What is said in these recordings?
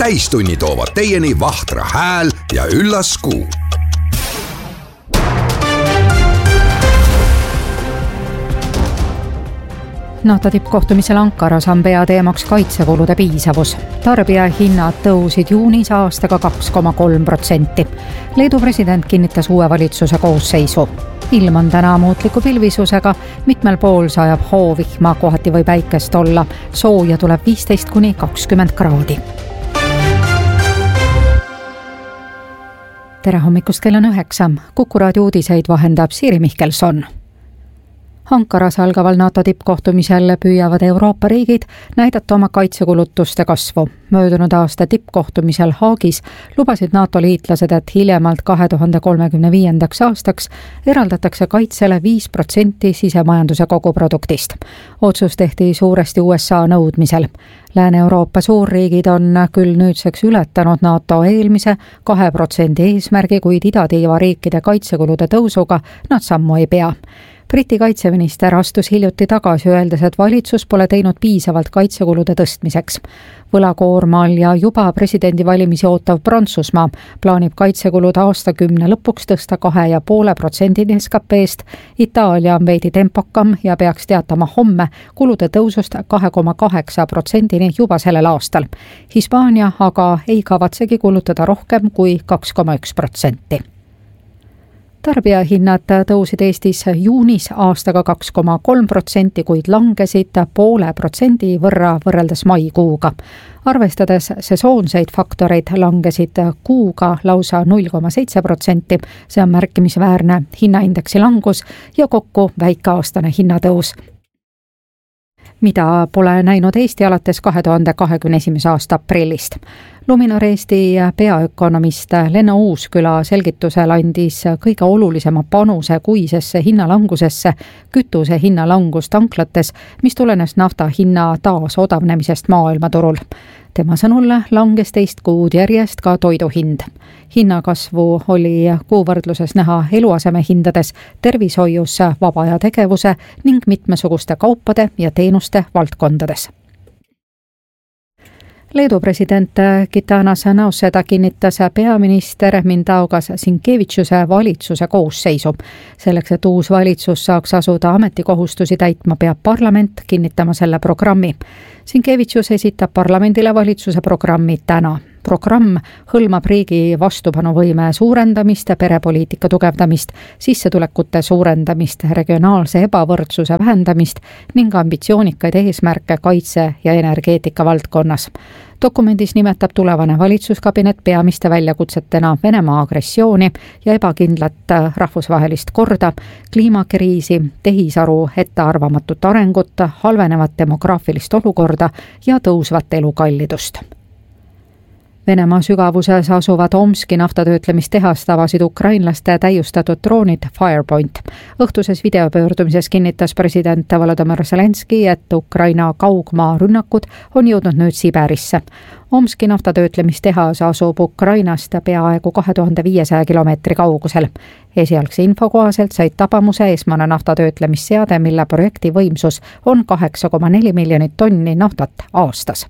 täistunni toovad teieni Vahtra hääl ja üllas kuu. NATO tippkohtumisel Ankaras on peateemaks kaitsekulude piisavus. Tarbijahinnad tõusid juunis aastaga 2,3%. Leedu president kinnitas uue valitsuse koosseisu. Ilm on täna muutliku pilvisusega, mitmel pool sajab hoovihma, kohati või päikest olla. Sooja tuleb 15–20 kraadi. Tere hommikust, kell on 9. Kuku raadio uudiseid vahendab Siiri Mihkelson. Ankaras algaval NATO tippkohtumisel püüavad Euroopa riigid näidata oma kaitsekulutuste kasvu. Möödunud aasta tippkohtumisel Haagis lubasid NATO liitlased, et hiljemalt 2035. aastaks eraldatakse kaitsele 5% sisemajanduse koguproduktist. Otsus tehti suuresti USA nõudmisel. Lääne-Euroopa suurriigid on küll nüüdseks ületanud NATO eelmise 2% eesmärgi, kuid idatiiva riikide kaitsekulude tõusuga nad sammu ei pea. Briti kaitseminister astus hiljuti tagasi, öeldes, et valitsus pole teinud piisavalt kaitsekulude tõstmiseks. Võlakoormal ja juba presidendivalimisi ootav Prantsusmaa plaanib kaitsekulud aastakümne lõpuks tõsta 2,5% SKP-st. Itaalia on veidi tempokam ja peaks teatama homme kulude tõusust 2,8% juba sellel aastal. Hispaania aga ei kavatsegi kulutada rohkem kui 2,1%. Tarbijahinnad tõusid Eestis juunis aastaga 2,3%, kuid langesid 0,5% võrra võrreldes maikuuga. Arvestades sesoonseid faktoreid langesid kuuga lausa 0,7%, see on märkimisväärne hinnaindeksi langus ja kokku väikeaastane hinnatõus, mida pole näinud Eesti alates 2021. aasta aprillist. Luminor Eesti peaökonomist Lenno Uusküla selgitusel andis kõige olulisema panuse kuisesse hinnalangusesse kütuse hinnalangus tanklates, mis tulenes nafta hinna taas odavnemisest maailmaturul. Tema sõnul langes teist kuud järjest ka toiduhind. Hinnakasvu oli kuuvõrdluses näha eluasemehindades, tervishoius, vaba aja tegevuse ning mitmesuguste kaupade ja teenuste valdkondades. Leedu president Gitanas Nausėda kinnitas peaminister Mindaugas Sinkevičiuse valitsuse koosseisu. Selleks, et uus valitsus saaks asuda ametikohustusi täitma, peab parlament kinnitama selle programmi. Sinkevičius esitab parlamendile valitsuse programmi täna. Programm hõlmab riigi vastupanuvõime suurendamist, perepoliitika tugevdamist, sissetulekute suurendamist, regionaalse ebavõrdsuse vähendamist ning ambitsioonikaid eesmärke kaitse- ja energeetika valdkonnas. Dokumendis nimetab tulevane valitsuskabinet peamiste väljakutsetena Venemaa agressiooni ja ebakindlat rahvusvahelist korda, kliimakriisi, tehisaru ettearvamatut arengut, halvenevat demograafilist olukorda ja tõusvat elukallidust. Venemaa sügavuses asuvad Omski naftatöötlemistehast avasid ukrainlaste täiustatud droonid Firepoint. Õhtuses videopöördumises kinnitas president Volodymyr Zelenski, et Ukraina kaugmaa rünnakud on jõudnud nüüd Siberisse. Omski naftatöötlemistehas asub Ukrainast peaaegu 2500 kilomeetri kaugusel. Esialgse info kohaselt said tabamuse esmane naftatöötlemisseade, mille projekti võimsus on 8,4 miljonit tonni naftat aastas.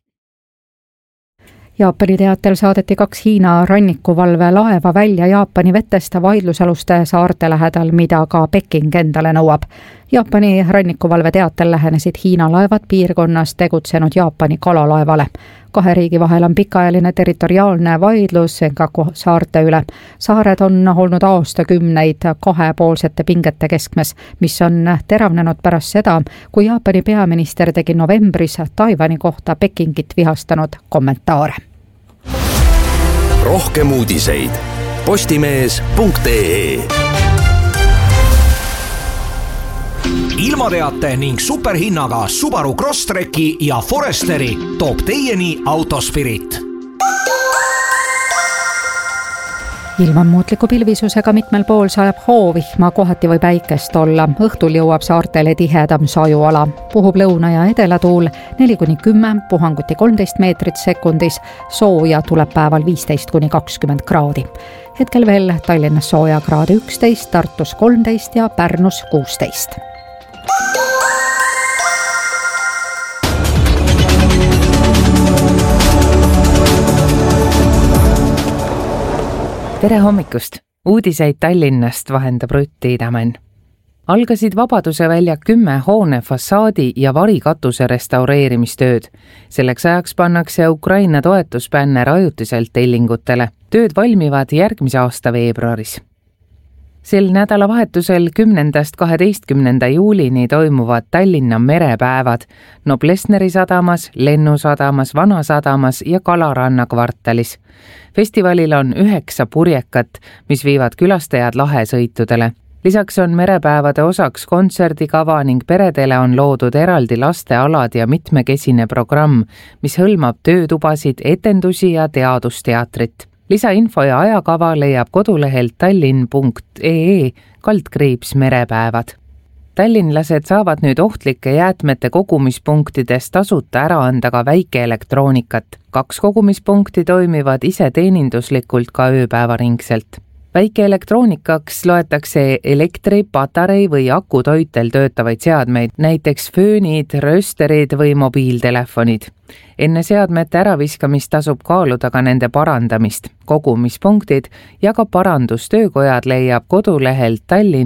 Jaapani teatel saadeti 2 Hiina rannikuvalve laeva välja Jaapani vetest vaidlusaluste saarte lähedal, mida ka Peking endale nõuab. Jaapani rannikuvalve teatel lähenesid Hiina laevad piirkonnas tegutsenud Jaapani kalalaevale. 2 riigi vahel on pikaajaline territoriaalne vaidlus Senkaku saarte üle. Saared on olnud aastakümneid kahepoolsete pingete keskmes, mis on teravnenud pärast seda, kui Jaapani peaminister tegi novembris Taiwani kohta Pekingit vihastanud kommentaare. Rohkem uudiseid postimees.ee. Ilmateate ning superhinnaga Subaru Crosstreki ja Foresteri toob teieni Autospirit. Ilm on muutliku pilvisusega, mitmel pool sajab hoovihma, kohati või päikest olla. Õhtul jõuab saartele tihedam sajuala. Puhub lõuna- ja edelatuul 4–10, puhanguti 13 meetrit sekundis. Sooja tuleb päeval 15–20 kraadi. Hetkel veel Tallinnas sooja kraadi 11, Tartus 13 ja Pärnus 16. Tere hommikust! Uudiseid Tallinnast vahendab Rutt Tiidamann. Algasid Vabaduse välja 10 hoone fassaadi ja varikatuse restaureerimistööd. Selleks ajaks pannakse Ukraina toetusbänner ajutiselt tellingutele. Tööd valmivad järgmise aasta veebruaris. Sel nädalavahetusel 10.–12. juulini toimuvad Tallinna merepäevad Noblessneri sadamas, Lennusadamas, Vanasadamas ja Kalaranna kvartalis. Festivalil on 9 purjekat, mis viivad külastajad lahesõitudele. Lisaks on merepäevade osaks kontserdikava ning peredele on loodud eraldi lastealad ja mitmekesine programm, mis hõlmab töötubasid, etendusi ja teadusteatrit. Lisainfo ja ajakava leiab kodulehelt tallinn.ee/merepäevad. Tallinlased saavad nüüd ohtlike jäätmete kogumispunktides tasuta ära anda ka väikeelektroonikat. 2 kogumispunkti toimivad iseteeninduslikult ka ööpäevaringselt. Väikeelektroonikaks loetakse elektri, patarei või akutoitel töötavaid seadmeid, näiteks föönid, röösterid või mobiiltelefonid. Enne seadmete äraviskamist tasub kaaluda ka nende parandamist. Kogumispunktid ja ka parandustöökojad leiab kodulehelt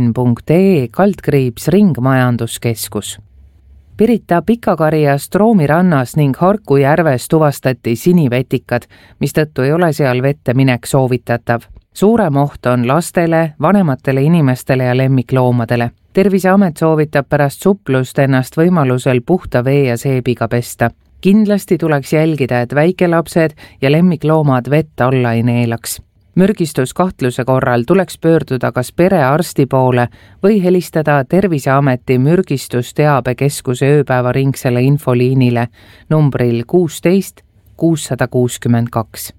tallinn.ee/ringmajanduskeskus. Pirita Pikakarjas, Troomi rannas ning Harku järves tuvastati sinivetikad, mistõttu ei ole seal vette minek soovitatav. Suurem oht on lastele, vanematele inimestele ja lemmikloomadele. Terviseamet soovitab pärast suplust ennast võimalusel puhta vee ja seebiga pesta. Kindlasti tuleks jälgida, et väikelapsed ja lemmikloomad vett alla ei neelaks. Mürgistuskahtluse korral tuleks pöörduda kas perearsti poole või helistada Terviseameti mürgistusteabekeskuse ööpäevaringsele infoliinile numbril 16 662.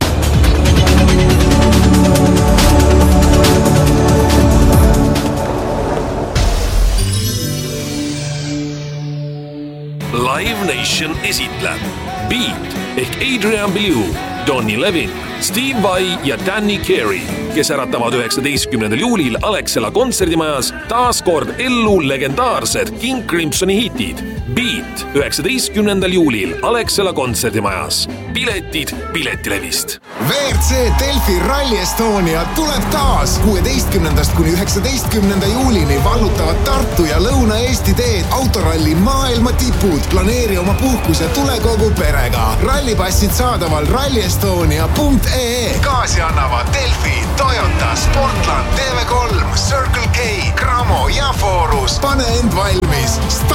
Live Nation esitleb Beat ehk Adrian Belew, Donny Levin, Steve Vai ja Danny Carey, kes äratavad 19. juulil Alexela kontserdimajas taas kord ellu legendaarsed King Crimsoni hitid. Beat 19. juulil Alexela kontserdimajas. Piletid Piletilevist. WRC Delfi Rally Estonia tuleb taas 16.–19. juulini vallutavad Tartu ja Lõuna-Eesti teed autoralli maailma tipud. Planeeri oma puhkus ja tule kogu perega. Rallipassid saadaval rallyestonia.ee. Gaasi annavad Delfi, Toyota, Sportland, TV3, Circle K, Cramo ja Forus. Pane end valmis.